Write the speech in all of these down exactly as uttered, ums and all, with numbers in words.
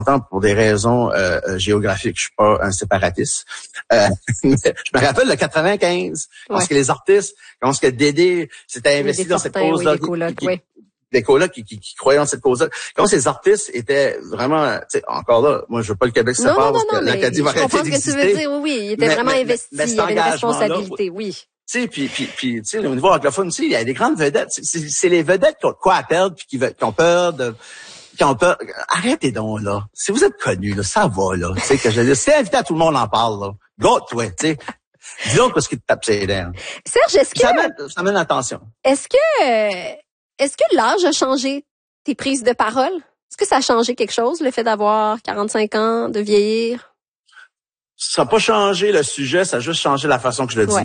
pour des raisons euh, géographiques, je suis pas un séparatiste. Euh, mais je me rappelle le quatre-vingt-quinze, ouais. Parce que les artistes, quand ce que Dédé s'était investi dans cette cause-là, oui, des colocs, qui, oui. des colocs qui, qui, qui croyaient dans cette cause-là. Quand ces artistes étaient vraiment, tu sais, encore là, moi je veux pas le Québec se sépare parce que l'Acadie va arrêter d'exister. Je comprends ce que tu veux dire, oui, oui, il était mais, vraiment mais, investi, mais il y avait une responsabilité, oui. Tu sais, puis, puis, puis, tu sais, au niveau anglophone aussi, il y a des grandes vedettes. C'est, c'est les vedettes qui ont quoi à perdre puis qui, qui ont peur de, qui ont peur. Arrêtez donc, là. Si vous êtes connus, là, ça va, là. Tu sais, que je dis, si invité à tout le monde en parle, là. Go, toi, tu sais. Dis-donc parce qu'il te tape ses dents. Serge, est-ce que... Ça amène, ça amène l'attention. Est-ce que, est-ce que l'âge a changé tes prises de parole? Est-ce que ça a changé quelque chose, le fait d'avoir quarante-cinq ans, de vieillir? Ça n'a pas changé le sujet, ça a juste changé la façon que je le dis. Ouais.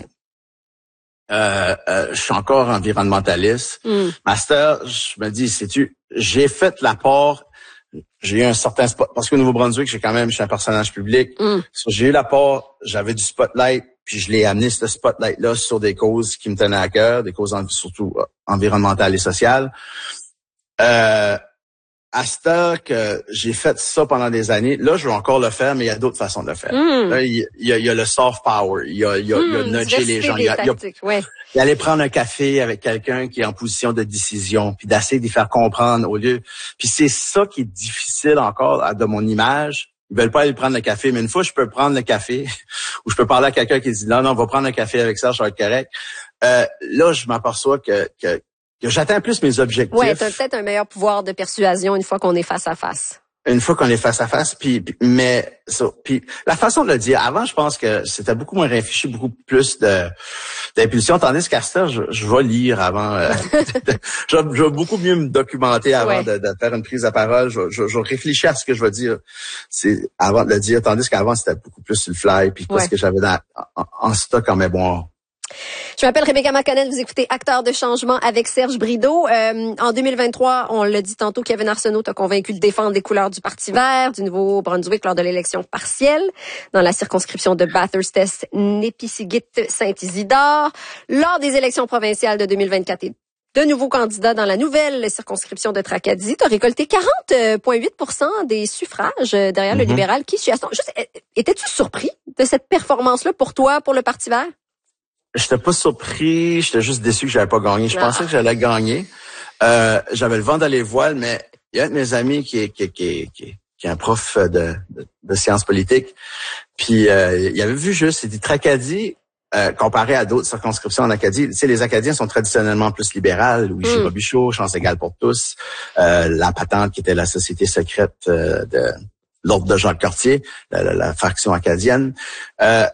Euh, euh, je suis encore environnementaliste. Mm. Master, je me dis, sais-tu, j'ai fait l'apport, j'ai eu un certain spot, parce qu'au Nouveau-Brunswick, j'ai quand même, je suis un personnage public. Mm. J'ai eu l'apport, j'avais du spotlight, puis je l'ai amené, ce spotlight-là, sur des causes qui me tenaient à cœur, des causes surtout environnementales et sociales. Euh, à cette heure que j'ai fait ça pendant des années, là, je vais encore le faire, mais il y a d'autres façons de le faire. Mm. Là, il, y a, il y a le soft power, il y a, il y a, mm, il y a nudger les gens, il y a, il y a, ouais. il y a aller prendre un café avec quelqu'un qui est en position de décision, puis d'essayer d'y faire comprendre au lieu. Puis c'est ça qui est difficile encore de mon image. Ils veulent pas aller prendre le café, mais une fois je peux prendre le café, ou je peux parler à quelqu'un qui dit non, non, on va prendre un café avec ça, ça va être correct. Euh, là, je m'aperçois que, que que j'atteins plus mes objectifs. Ouais, t'as peut-être un meilleur pouvoir de persuasion une fois qu'on est face à face. Une fois qu'on est face à face, puis, puis mais ça, puis la façon de le dire. Avant, je pense que c'était beaucoup moins réfléchi, beaucoup plus de d'impulsion. Tandis qu'à ça, je, je vais lire avant. Euh, je, je vais beaucoup mieux me documenter avant ouais. de, de faire une prise de parole. Je, je, je réfléchis à ce que je vais dire, c'est avant de le dire. Tandis qu'avant, c'était beaucoup plus sur le fly, puis ouais. ce que j'avais dans, en, en stock en mémoire. Je m'appelle Rebecca McConnell, vous écoutez Acteurs de changement avec Serge Brideau. Euh, en deux mille vingt-trois, on l'a dit tantôt, Kevin Arsenault t'a convaincu de défendre les couleurs du Parti vert du Nouveau-Brunswick lors de l'élection partielle dans la circonscription de Bathurst-Est-Nipisiguit-Saint-Isidore. Lors des élections provinciales de deux mille vingt-quatre et de nouveaux candidats dans la nouvelle circonscription de Tracadie, t'as récolté quarante virgule huit pour cent des suffrages derrière mm-hmm. le libéral qui suit. Juste, étais-tu surpris de cette performance-là pour toi, pour le Parti vert? J'étais pas surpris, j'étais juste déçu que j'avais pas gagné. Je ah. pensais que j'allais gagner. Euh, j'avais le vent dans les voiles, mais il y a un de mes amis qui est, qui est, qui est, qui est, qui est un prof de, de, de sciences politiques. Puis euh, il avait vu juste, il dit Tracadie, euh, comparé à d'autres circonscriptions en Acadie, tu sais, les Acadiens sont traditionnellement plus libérales. Louis mm. Robichaud, chance égale pour tous. Euh, la patente qui était la société secrète euh, de l'ordre de Jacques Cartier, la, la, la faction acadienne. Euh,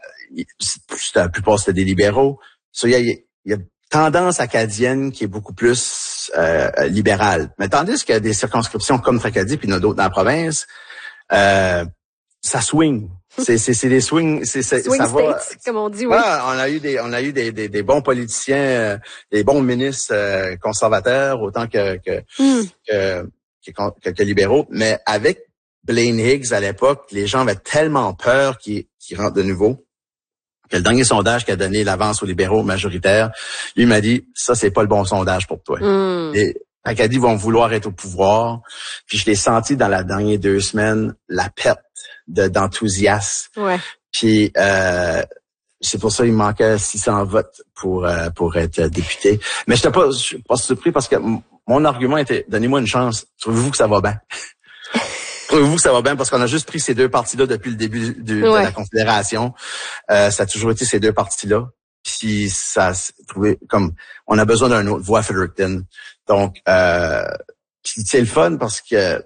la plupart c'était des libéraux. So, il y a, il y a tendance acadienne qui est beaucoup plus euh, libérale. Mais tandis qu'il y a des circonscriptions comme Tracadie puis il y en a d'autres dans la province, euh, ça swing. C'est, c'est, c'est des swings, c'est, c'est swing ça states, va. Comme on dit, oui. Ouais, on a eu des, on a eu des, des, des bons politiciens, euh, des bons ministres euh, conservateurs autant que que, mm. que, que que que libéraux. Mais avec Blaine Higgs à l'époque, les gens avaient tellement peur qu'il, qu'il rentre de nouveau. Que le dernier sondage qui a donné l'avance aux libéraux majoritaires, lui m'a dit, ça, c'est pas le bon sondage pour toi. Mm. Les Acadiens vont vouloir être au pouvoir. Puis je l'ai senti dans la dernière deux semaines, la perte de, d'enthousiasme. Ouais. Puis euh, c'est pour ça qu'il me manquait six cents votes pour euh, pour être député. Mais je n'étais pas, je suis pas surpris parce que m- mon argument était, donnez-moi une chance. Trouvez-vous que ça va bien? Trouvez-vous que ça va bien? Parce qu'on a juste pris ces deux partis-là depuis le début du, ouais. de la Confédération. Euh, ça a toujours été ces deux partis-là. Puis ça trouvé comme on a besoin d'un autre voix à Fredericton. Donc euh, c'est le fun parce que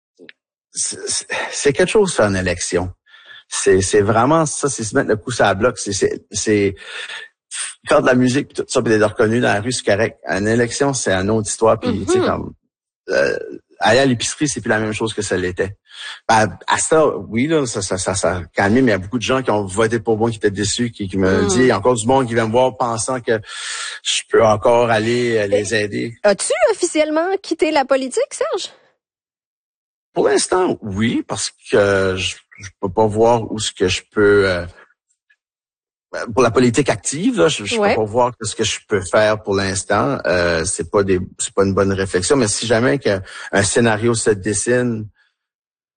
c'est, c'est quelque chose faire une élection. C'est, c'est vraiment ça, c'est se mettre le coup sur la bloc. C'est, c'est, c'est faire de la musique, tout ça, puis d'être reconnu dans la rue, c'est correct. Une élection, c'est une autre histoire. Puis mm-hmm. tu sais comme euh, aller à l'épicerie, c'est plus la même chose que ça l'était. Ben, à ça, oui, là, ça, ça, ça, ça a calmé, mais il y a beaucoup de gens qui ont voté pour moi, qui étaient déçus, qui, qui me mm. disent, il y a encore du monde qui vient me voir pensant que je peux encore aller les aider. As-tu officiellement quitté la politique, Serge? Pour l'instant, oui, parce que je, je peux pas voir où ce que je peux... Euh, pour la politique active, là, je, je ouais. peux pas voir ce que je peux faire pour l'instant. Euh, c'est pas des, c'est pas une bonne réflexion. Mais si jamais qu'un scénario se dessine